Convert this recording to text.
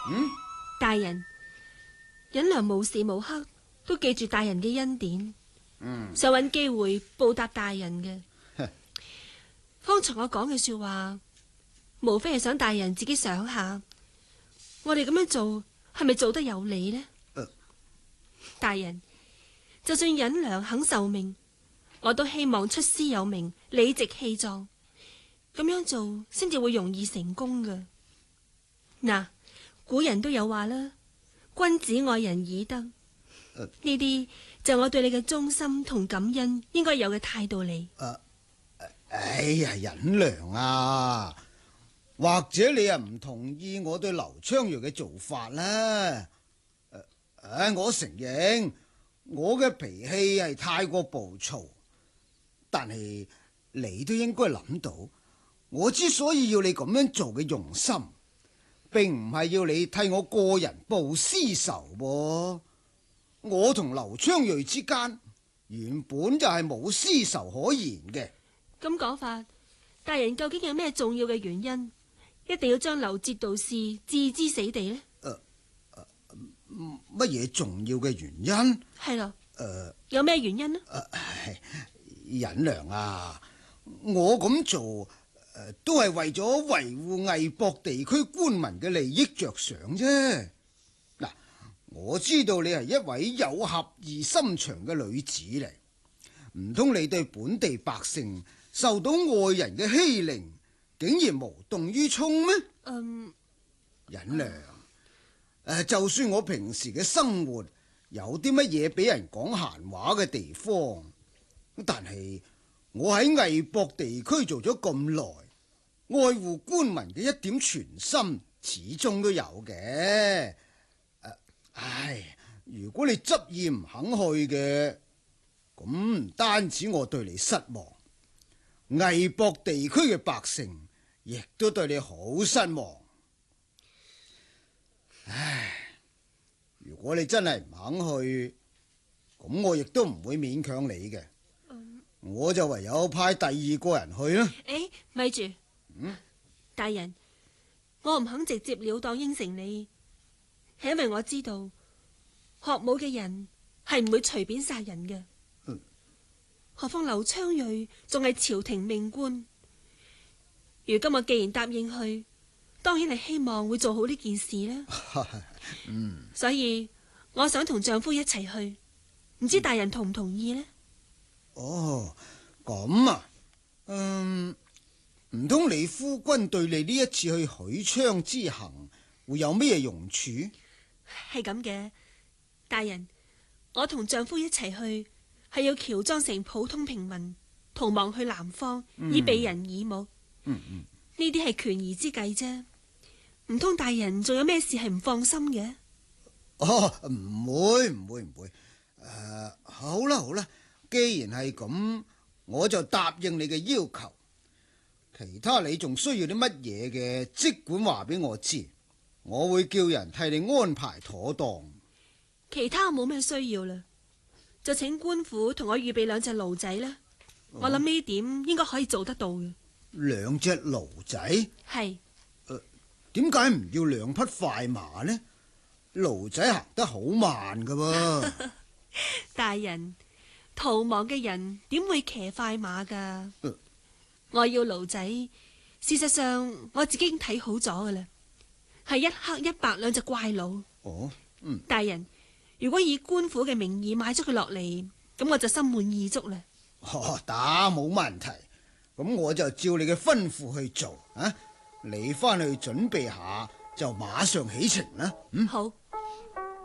大人，忍良無時無刻都記住大人嘅恩典，想揾機會報答大人嘅。方才我講嘅說話，無非係想大人自己想下，我哋咁樣做係咪做得有理呢？大人，就算忍良肯受命，我都希望出師有名，理直氣壯，咁樣做先至會容易成功㗎。嗱，古人都有話啦，君子愛人以德，呢啲就我對你嘅忠心同感恩應該有嘅態度嚟。 哎呀，忍良啊，或者你又唔同意我對劉昌銳嘅做法啦？我承認我嘅脾氣係太過暴躁，但係你都應該諗到，我之所以要你咁樣做嘅用心，並唔係要你替我個人報私仇噃。我同劉昌銳之間原本就係冇私仇可言嘅。 咁講法，大人究竟有咩重要嘅原因，一定要將劉節度使置之死地呢？ 乜嘢重要嘅原因？ 係咯，有咩原因呢？ 忍良啊，我咁做都係為咗維護魏博地區官民嘅利益着想啫。嗱，我知道你係一位有俠義心腸嘅女子嚟，唔通你對本地百姓受到外人嘅欺凌，竟然無動於衷咩？忍良，就算我平時嘅生活有啲乜嘢俾人講閒話嘅地方，但係我喺魏博地區做咗咁耐，愛護官民嘅一點全心始終都有嘅。如果你執意唔肯去嘅，咁唔單止我對你失望，魏博地區嘅百姓亦都對你好失望。如果你真係唔肯去，咁我亦都唔會勉強你嘅。我就唯有派第二個人去啦。 咪住，大人，我唔肯直接了當應承你，係因為我知道學武嘅人係唔會隨便殺人嘅。何況劉昌銳仲係朝廷命官，如今我既然答應去，當然係希望會做好呢件事啦。所以我想同丈夫一齊去，唔知大人同唔同意呢？ 咁啊，唔通你夫君對你呢一次去許昌之行會有咩用處？ 係咁嘅，大人，我同丈夫一齊去係要喬裝成普通平民，逃亡去南方，以避人耳目。呢啲係權宜之計啫，唔通大人仲有咩事係唔放心嘅？ 唔會。好啦，既然係咁，我就答應你嘅要求。其他你仲需要啲乜嘢嘅，即管話俾我知，我會叫人替你安排妥當。 其他我冇咩需要啦，就請官府同我預備2隻驢仔啦。我諗呢點應該可以做得到嘅。 2隻驢仔？ 係。 點解唔要2匹快馬呢？驢仔行得好慢噶噃。 大人，逃亡嘅人點會騎快馬噶？我要驢仔，事實上我自己已經睇好咗噶啦，係1黑1白2隻怪佬。大人，如果以官府嘅名義買咗佢落嚟，咁我就心滿意足啦。 打冇問題，咁我就照你嘅吩咐去做啊！你翻去準備下就馬上起程啦。 好。